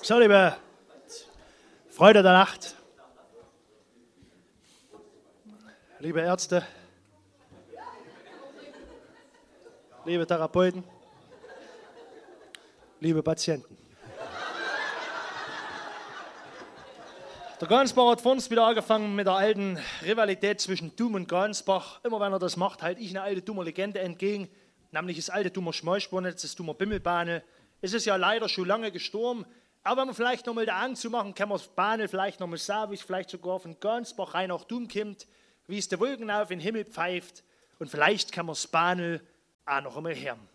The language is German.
So, liebe Freunde der Nacht, liebe Ärzte, liebe Therapeuten, liebe Patienten. Der Gansbach hat vor uns wieder angefangen mit der alten Rivalität zwischen Dum und Gansbach. Immer wenn er das macht, halte ich eine alte Dummer Legende entgegen, nämlich das alte Dummer Schmalspurnetz, das Dummer Bimmelbahne. Es ist ja leider schon lange gestorben, aber wenn wir vielleicht noch mal da anzumachen, kann man das Bahne vielleicht noch mal sagen, wie es vielleicht sogar von Gansbach rein nach Dum kommt, wie es der Wolken auf den Himmel pfeift und vielleicht kann man das Bahne auch noch einmal hören.